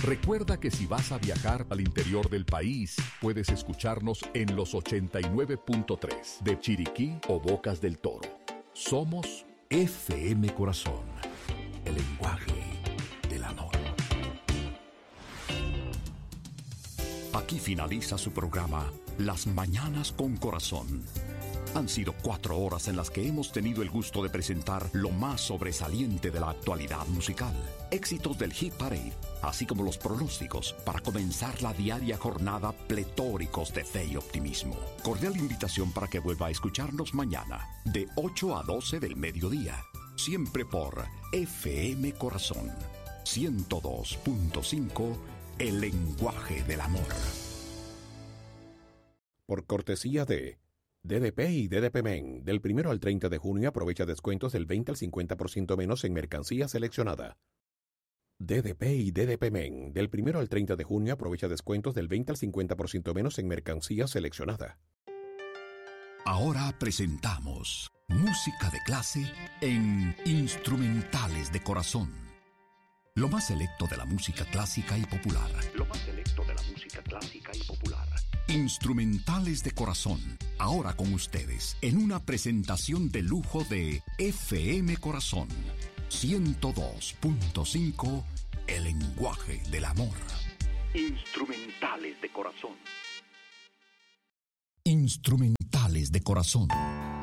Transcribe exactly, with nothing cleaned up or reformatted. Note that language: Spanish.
Recuerda que si vas a viajar al interior del país, puedes escucharnos en los ochenta y nueve punto tres de Chiriquí o Bocas del Toro. Somos F M Corazón, el lenguaje del amor. Aquí finaliza su programa Las Mañanas con Corazón. Han sido cuatro horas en las que hemos tenido el gusto de presentar lo más sobresaliente de la actualidad musical, éxitos del Hit Parade, así como los pronósticos para comenzar la diaria jornada pletóricos de fe y optimismo. Cordial invitación para que vuelva a escucharnos mañana, de ocho a doce del mediodía, siempre por F M Corazón, ciento dos punto cinco, el lenguaje del amor. Por cortesía de D D P y D D P Men, del primero al treinta de junio aprovecha descuentos del veinte al cincuenta por ciento menos en mercancía seleccionada. D D P y D D P Men, del primero al treinta de junio aprovecha descuentos del veinte al cincuenta por ciento menos en mercancía seleccionada. Ahora presentamos música de clase en Instrumentales de Corazón. Lo más selecto de la música clásica y popular. Lo más selecto de la música clásica y popular. Instrumentales de Corazón. Ahora con ustedes, en una presentación de lujo de F M Corazón. ciento dos punto cinco, el lenguaje del amor. Instrumentales de Corazón. Instrumentales de Corazón.